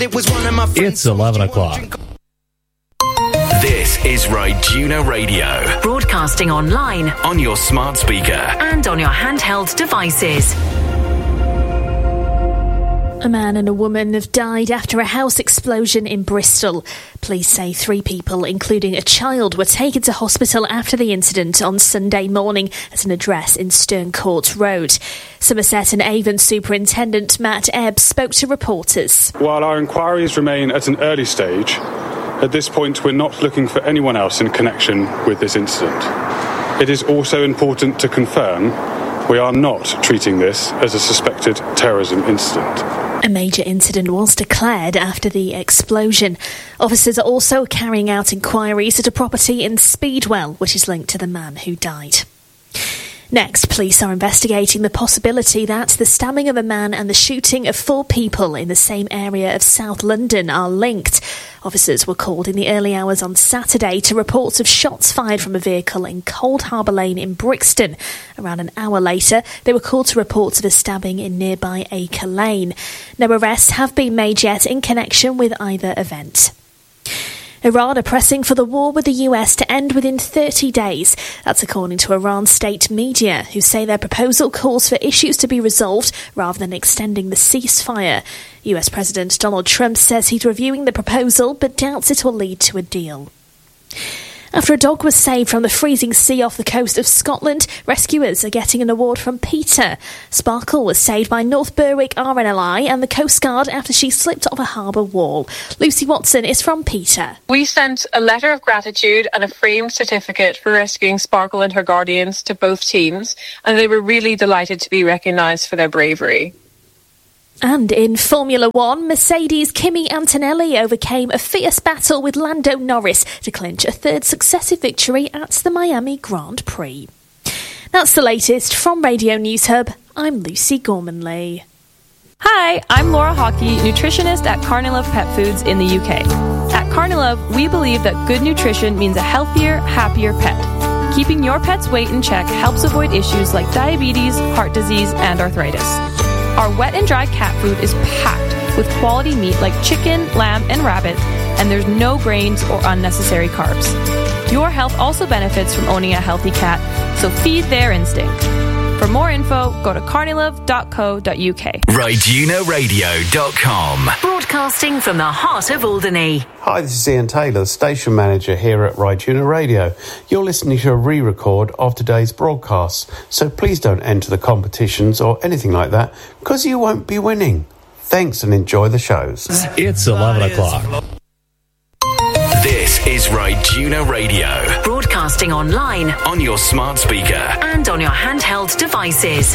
It was one of my friends. It's 11 o'clock. This is Ryduna Radio. Broadcasting online, On your smart speaker. and on your handheld devices. A man and a woman have died after a house explosion in Bristol. Police say 3 people, including a child, were taken to hospital after the incident on Sunday morning at an address in Sterncourt Road. Somerset and Avon Superintendent Matt Ebb spoke to reporters. While our inquiries remain at an early stage, at this point we're not looking for anyone else in connection with this incident. It is also important to confirm we are not treating this as a suspected terrorism incident. A major incident was declared after the explosion. Officers are also carrying out inquiries at a property in Speedwell, which is linked to the man who died. Next, police are investigating the possibility that the stabbing of a man and the shooting of 4 people in the same area of South London are linked. Officers were called in the early hours on Saturday to reports of shots fired from a vehicle in Cold Harbour Lane in Brixton. Around an hour later, they were called to reports of a stabbing in nearby Acre Lane. No arrests have been made yet in connection with either event. Iran are pressing for the war with the US to end within 30 days. That's according to Iran state media, who say their proposal calls for issues to be resolved rather than extending the ceasefire. US President Donald Trump says he's reviewing the proposal but doubts it will lead to a deal. After a dog was saved from the freezing sea off the coast of Scotland, rescuers are getting an award from PETA. Sparkle was saved by North Berwick RNLI and the Coast Guard after she slipped off a harbour wall. Lucy Watson is from PETA. We sent a letter of gratitude and a framed certificate for rescuing Sparkle and her guardians to both teams, and they were really delighted to be recognised for their bravery. And in Formula One, Mercedes' Kimi Antonelli overcame a fierce battle with Lando Norris to clinch a 3rd successive victory at the Miami Grand Prix. That's the latest from Radio News Hub. I'm Lucy Gormanley. Hi, I'm Laura Hockey, nutritionist at Carnilove Pet Foods in the UK. At Carnilove, we believe that good nutrition means a healthier, happier pet. Keeping your pet's weight in check helps avoid issues like diabetes, heart disease, and arthritis. Our wet and dry cat food is packed with quality meat like chicken, lamb, and rabbit, and there's no grains or unnecessary carbs. Your health also benefits from owning a healthy cat, so feed their instinct. For more info, go to carnilove.co.uk. RydunaRadio.com. Broadcasting from the heart of Alderney. Hi, this is Ian Taylor, station manager here at Ryduna Radio. You're listening to a re-record of today's broadcasts, so please don't enter the competitions or anything like that, because you won't be winning. Thanks and enjoy the shows. It's 11 o'clock. This is Ryduna Radio. Broadcasting online, On your smart speaker. and on your handheld devices.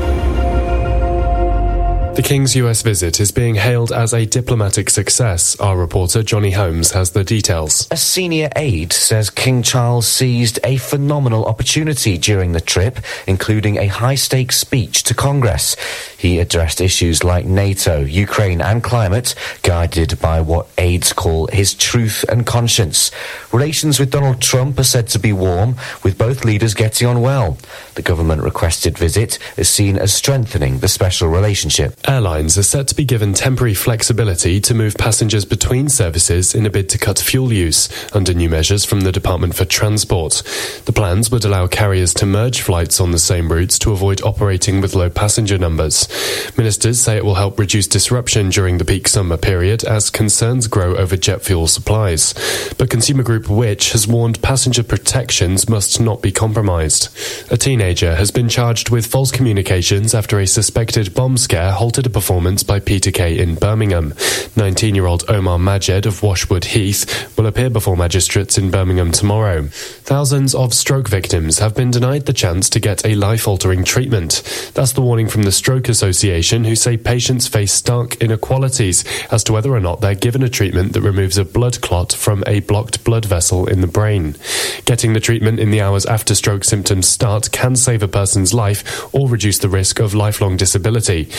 The King's US visit is being hailed as a diplomatic success. Our reporter Johnny Holmes has the details. A senior aide says King Charles seized a phenomenal opportunity during the trip, including a high-stakes speech to Congress. He addressed issues like NATO, Ukraine and climate, guided by what aides call his truth and conscience. Relations with Donald Trump are said to be warm, with both leaders getting on well. The government-requested visit is seen as strengthening the special relationship. Airlines are set to be given temporary flexibility to move passengers between services in a bid to cut fuel use under new measures from the Department for Transport. The plans would allow carriers to merge flights on the same routes to avoid operating with low passenger numbers. Ministers say it will help reduce disruption during the peak summer period as concerns grow over jet fuel supplies. But consumer group Which has warned passenger protections must not be compromised. A teenager has been charged with false communications after a suspected bomb scare halted a performance by Peter Kay in Birmingham. 19-year-old Omar Majed of Washwood Heath will appear before magistrates in Birmingham tomorrow. Thousands of stroke victims have been denied the chance to get a life-altering treatment. That's the warning from the Stroke Association, who say patients face stark inequalities as to whether or not they're given a treatment that removes a blood clot from a blocked blood vessel in the brain. Getting the treatment in the hours after stroke symptoms start can save a person's life or reduce the risk of lifelong disability. Professor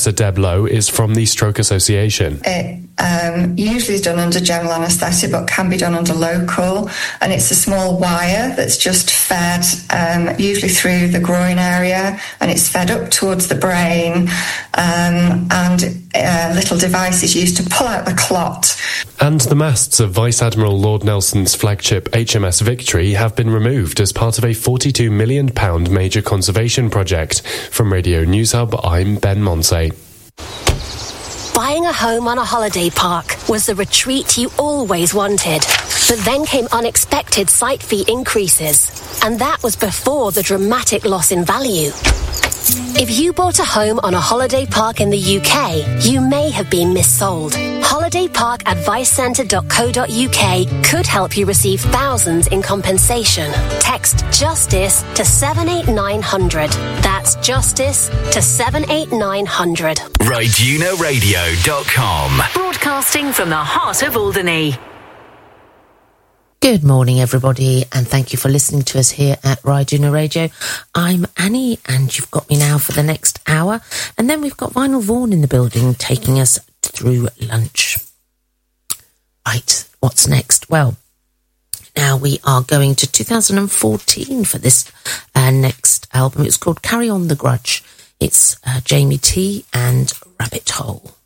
Professor Deb Lowe is from the Stroke Association. It usually is done under general anaesthetic, but can be done under local. And it's a small wire that's just fed, usually through the groin area, and it's fed up towards the brain. And a little device is used to pull out the clot. And the masts of Vice Admiral Lord Nelson's flagship HMS Victory have been removed as part of a £42 million major conservation project. From Radio News Hub, I'm Ben Monsey. Buying a home on a holiday park was the retreat you always wanted. But then came unexpected site fee increases. And that was before the dramatic loss in value. If you bought a home on a holiday park in the UK, you may have been missold. HolidayParkAdviceCentre.co.uk could help you receive thousands in compensation. Text JUSTICE to 78900. That's JUSTICE to 78900. RightUnoRadio.com. Broadcasting from the heart of Alderney. Good morning, everybody, and thank you for listening to us here at Ride Juno Radio. I'm Annie, and you've got me now for the next hour. And then we've got Vinyl Vaughan in the building, taking us through lunch. Right, what's next? Well, now we are going to 2014 for this next album. It's called Carry On the Grudge. It's Jamie T and Rabbit Hole.